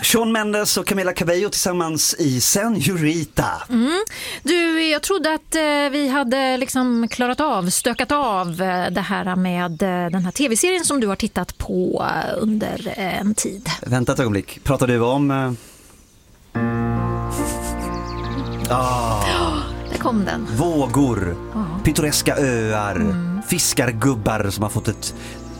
Shawn Mendes och Camila Cabello tillsammans i Señorita. Du, jag trodde att vi hade liksom stökat av det här med den här tv-serien som du har tittat på under en tid. Vänta ett ögonblick. Pratar du om... Där kom den. Vågor, pittoreska öar, fiskargubbar som har fått ett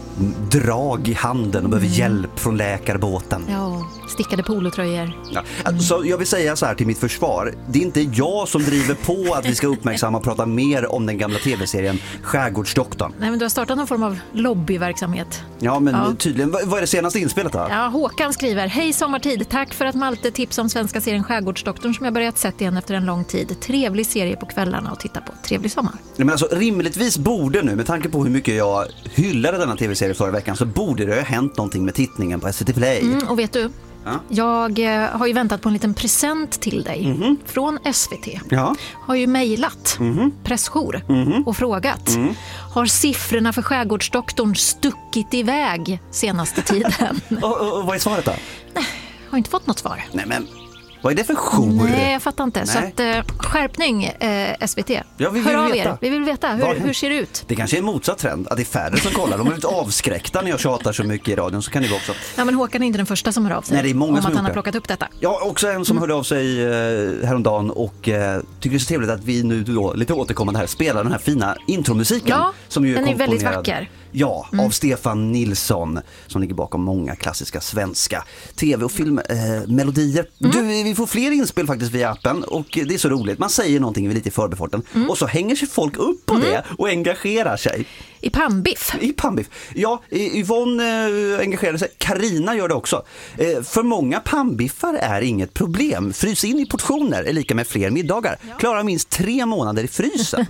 drag i handen och behöver hjälp från läkarbåten. Ja, stickade polotröjor. Ja. Så jag vill säga så här till mitt försvar. Det är inte jag som driver på att vi ska uppmärksamma och prata mer om den gamla tv-serien Skärgårdsdoktorn. Nej, men du har startat någon form av lobbyverksamhet. Ja, men tydligen. Vad är det senaste inspelet då? Ja, Håkan skriver: Hej sommartid, tack för att Malte tipsade om svenska serien Skärgårdsdoktorn som jag börjat sett igen efter en lång tid. Trevlig serie på kvällarna och titta på. Trevlig sommar. Nej, men alltså, rimligtvis borde nu, med tanke på hur mycket jag hyllade denna tv-serie förra veckan, så borde det ha hänt någonting med tittningen på SVT Play. Och vet du, jag har ju väntat på en liten present till dig från SVT. Ja. Har ju mejlat pressjour och frågat. Har siffrorna för Skärgårdsdoktorn stuckit iväg senaste tiden? och vad är svaret då? Nej, har inte fått något svar. Nej, men vad är det för jour? Nej, jag fattar inte. Nej. Så att, skärpning SVT. Ja, hör av er. Vi vill veta. Hur ser det ut? Det kanske är en motsatt trend. Att det är färre som kollar. De är lite avskräckta när jag tjatar så mycket i radion. Så kan det vara också. Ja, men Håkan är inte den första som hör av sig. Nej, det är många om som att han har plockat upp detta. Ja, också en som hörde av sig häromdagen och tycker det är så trevligt att vi nu då, lite återkommande här, spelar den här fina intromusiken. Ja, som ju den är väldigt vacker. Ja, av Stefan Nilsson som ligger bakom många klassiska svenska tv- och filmmelodier. Vi får fler inspel faktiskt via appen och det är så roligt. Man säger någonting lite i förbifarten och så hänger sig folk upp på det och engagerar sig. I pannbiff. Ja, Yvonne engagerar sig. Karina gör det också. För många pannbiffar är inget problem. Frys in i portioner är lika med fler middagar. Klarar minst 3 månader i frysen.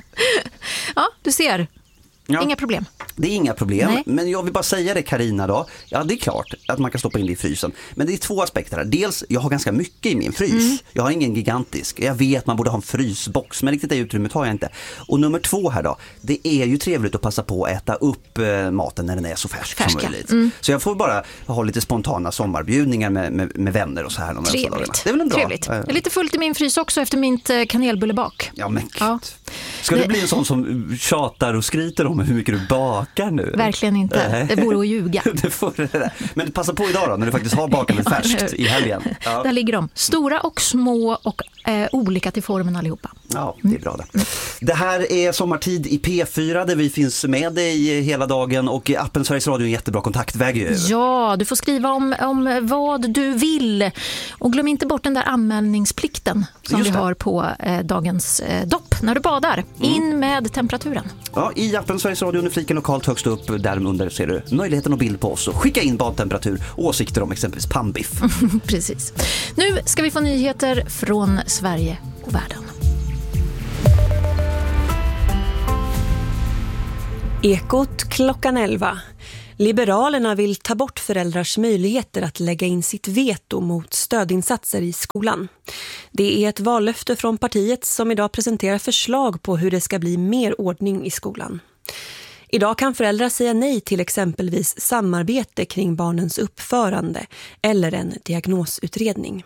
Ja, du ser. Ja. Inga problem. Det är inga problem, men jag vill bara säga det, Karina då. Ja, det är klart att man kan stoppa in det i frysen. Men det är 2 aspekter här. Dels, jag har ganska mycket i min frys. Jag har ingen gigantisk. Jag vet man borde ha en frysbox, men riktigt det utrymmet har jag inte. Och nummer 2 här då. Det är ju trevligt att passa på att äta upp maten när den är så färsk som möjligt. Så jag får bara ha lite spontana sommarbjudningar med vänner och så här. Trevligt. Det är väl en bra. Trevligt. Det är lite fullt i min frys också efter mitt kanelbullebak. Ja, men ska det bli en sån som tjatar och skryter om hur mycket du bakar nu? Verkligen inte. Det vore att ljuga. Men passa på idag då, när du faktiskt har bakat färskt i helgen. Ja. Där ligger de. Stora och små och olika till formen allihopa. Ja, det är bra det. Det här är sommartid i P4 där vi finns med dig hela dagen och appen Sveriges Radio är en jättebra kontaktväg ju. Ja, du får skriva om vad du vill. Och glöm inte bort den där anmälningsplikten som vi har på dagens dopp när du badar. In med temperaturen. Ja, i appen Sveriges Radio under fliken lokalt högst upp därunder ser du möjligheten och bild på oss och skicka in badtemperatur och åsikter om exempelvis pannbiff. Precis. Nu ska vi få nyheter från Sverige och världen. Ekot klockan 11. Liberalerna vill ta bort föräldrars möjligheter att lägga in sitt veto mot stödinsatser i skolan. Det är ett vallöfte från partiet som idag presenterar förslag på hur det ska bli mer ordning i skolan. Idag kan föräldrar säga nej till exempelvis samarbete kring barnens uppförande eller en diagnosutredning.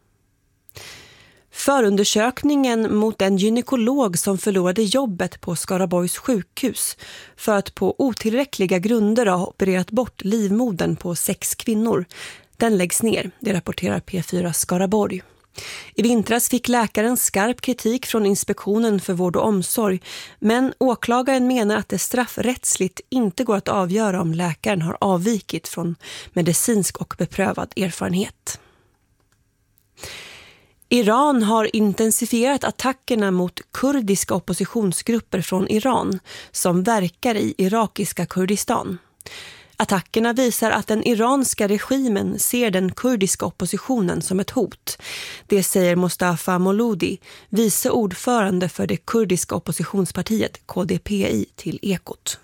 Förundersökningen mot en gynekolog som förlorade jobbet på Skaraborgs sjukhus för att på otillräckliga grunder ha opererat bort livmodern på 6 kvinnor, den läggs ner, det rapporterar P4 Skaraborg. I vintras fick läkaren skarp kritik från Inspektionen för vård och omsorg, men åklagaren menar att det straffrättsligt inte går att avgöra om läkaren har avvikit från medicinsk och beprövad erfarenhet. Iran har intensifierat attackerna mot kurdiska oppositionsgrupper från Iran som verkar i irakiska Kurdistan. Attackerna visar att den iranska regimen ser den kurdiska oppositionen som ett hot. Det säger Mustafa Moloudi, vice ordförande för det kurdiska oppositionspartiet KDPI till Ekot.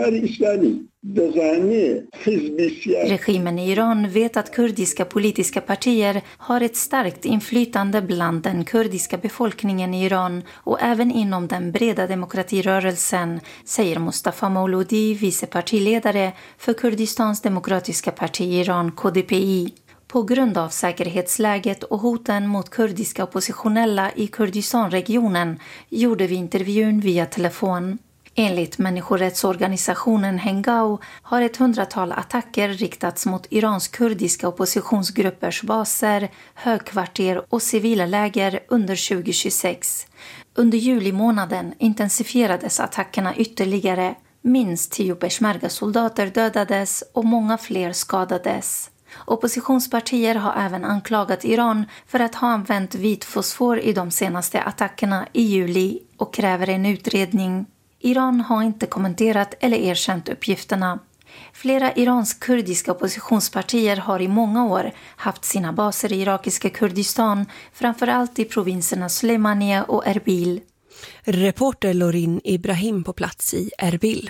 Regimen i Iran vet att kurdiska politiska partier har ett starkt inflytande bland den kurdiska befolkningen i Iran och även inom den breda demokratirörelsen, säger Mustafa Moloudi, vice partiledare för Kurdistans demokratiska parti i Iran, KDPI. På grund av säkerhetsläget och hoten mot kurdiska oppositionella i Kurdistanregionen gjorde vi intervjun via telefon. Enligt människorättsorganisationen Hengao har 100-tal attacker riktats mot Irans kurdiska oppositionsgruppers baser, högkvarter och civila läger under 2026. Under juli-månaden intensifierades attackerna ytterligare. Minst 10 peshmerga-soldater dödades och många fler skadades. Oppositionspartier har även anklagat Iran för att ha använt vit fosfor i de senaste attackerna i juli och kräver en utredning. Iran har inte kommenterat eller erkänt uppgifterna. Flera iransk-kurdiska oppositionspartier har i många år haft sina baser i irakiska Kurdistan, framförallt i provinserna Suleimania och Erbil. Reporter Lorin Ibrahim på plats i Erbil.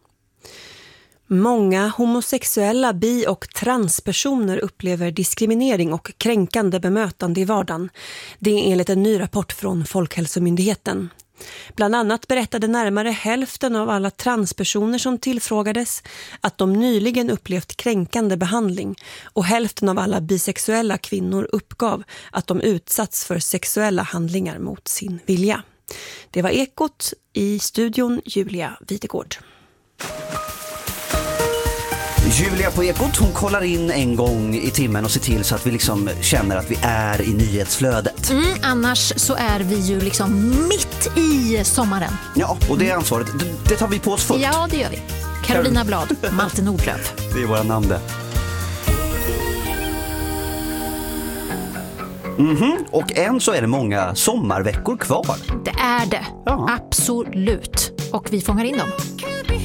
Många homosexuella, bi- och transpersoner upplever diskriminering och kränkande bemötande i vardagen. Det är enligt en ny rapport från Folkhälsomyndigheten. Bland annat berättade närmare hälften av alla transpersoner som tillfrågades att de nyligen upplevt kränkande behandling, och hälften av alla bisexuella kvinnor uppgav att de utsatts för sexuella handlingar mot sin vilja. Det var Ekot, i studion Julia Videgård. Julia på Ekot, hon kollar in en gång i timmen och ser till så att vi liksom känner att vi är i nyhetsflödet. Annars så är vi ju liksom mitt i sommaren. Ja, och det ansvaret, det tar vi på oss fullt. Ja, det gör vi. Carolina Blad, Malte Nordlöf. Det är våra namn det. Och än så är det många sommarveckor kvar. Det är det, absolut. Och vi fångar in dem.